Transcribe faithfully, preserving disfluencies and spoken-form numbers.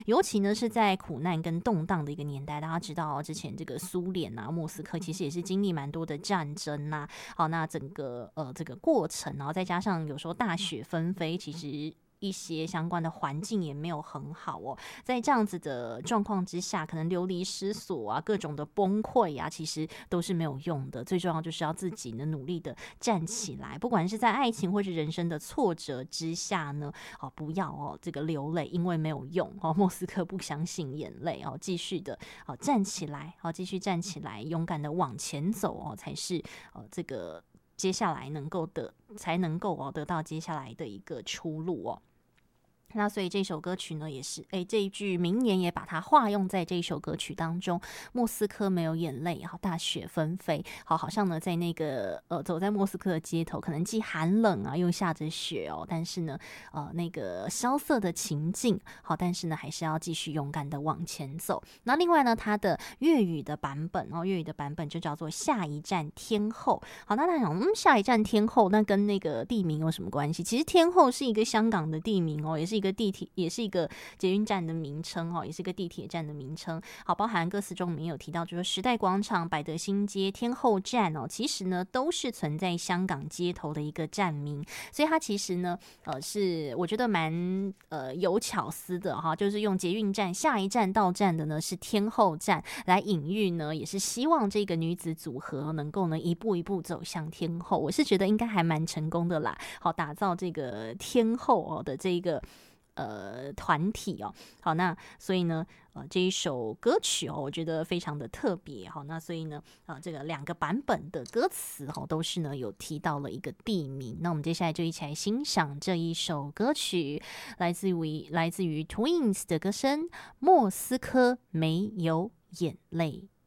尤其呢是在苦难跟动荡的一个年代，大家知道、哦、之前这个苏联啊、莫斯科其实也是经历蛮多的战争呐、啊。好，那整个呃这个过程，然后再加上有时候大雪纷飞，其实一些相关的环境也没有很好哦，在这样子的状况之下，可能流离失所啊，各种的崩溃啊，其实都是没有用的。最重要就是要自己呢努力的站起来，不管是在爱情或是人生的挫折之下呢，哦，不要哦这个流泪，因为没有用哦。莫斯科不相信眼泪哦，继续的哦站起来，哦继续站起来，勇敢的往前走哦，才是呃这个接下来能够得才能够哦得到接下来的一个出路哦。那所以这首歌曲呢，也是哎这一句名言也把它化用在这一首歌曲当中。莫斯科没有眼泪，好大雪纷飞，好好像呢在那个呃走在莫斯科的街头，可能既寒冷啊又下着雪哦，但是呢呃那个萧瑟的情境，好，但是呢还是要继续勇敢的往前走。那另外呢，它的粤语的版本哦，粤语的版本就叫做下一站天后。好，那大家想，嗯，下一站天后那跟那个地名有什么关系？其实天后是一个香港的地名哦，也是一个地铁，也是一个捷运站的名称哦，也是一个地铁站的名称。好，包含歌词中面有提到，就是时代广场、百德新街、天后站哦，其实呢都是存在香港街头的一个站名，所以它其实呢，呃，是我觉得蛮呃有巧思的哈，就是用捷运站下一站到站的呢是天后站来隐喻呢，也是希望这个女子组合能够呢一步一步走向天后。我是觉得应该还蛮成功的啦，好，打造这个天后哦的这一个。呃，团体哦，好，那所以呢，呃，这一首歌曲哦，我觉得非常的特别，好，那所以呢，呃，这个两个版本的歌词哦，都是呢有提到了一个地名。那我们接下来就一起来欣赏这一首歌曲，来自于来自于 Twins 的歌声《莫斯科没有眼泪》。